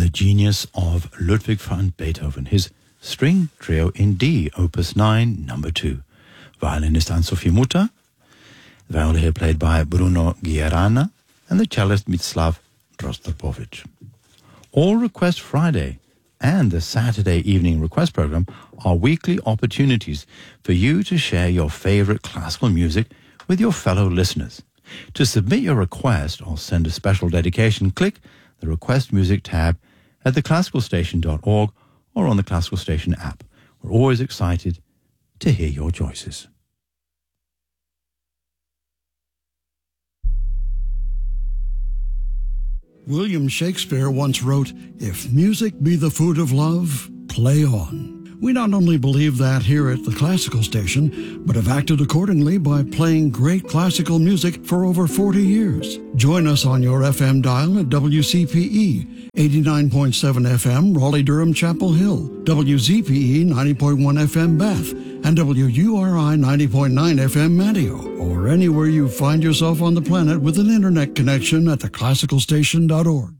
genius of Ludwig van Beethoven, his String Trio in D, Opus 9, number 2. Violinist Anne-Sophie Mutter, the viola here played by Bruno Gierana, and the cellist Mislav Rostropovich. All Request Friday and the Saturday evening request program are weekly opportunities for you to share your favorite classical music with your fellow listeners. To submit your request or send a special dedication, click the Request Music tab at theclassicalstation.org or on the Classical Station app. We're always excited to hear your choices. William Shakespeare once wrote, "If music be the food of love, play on." We not only believe that here at the Classical Station, but have acted accordingly by playing great classical music for over 40 years. Join us on your FM dial at WCPE 89.7 FM, Raleigh-Durham Chapel Hill, WZPE 90.1 FM Bath, and WURI 90.9 FM Manteo, or anywhere you find yourself on the planet with an internet connection at theclassicalstation.org.